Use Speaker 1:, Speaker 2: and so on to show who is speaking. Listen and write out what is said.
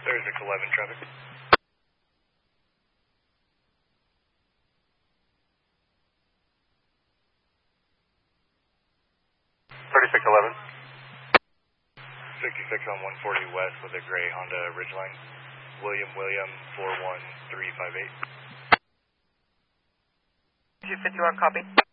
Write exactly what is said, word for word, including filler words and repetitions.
Speaker 1: thirty-six eleven traffic. thirty-six eleven. sixty-six on one forty west with a gray Honda Ridgeline. William William four one three five eight.
Speaker 2: two fifty-one, copy.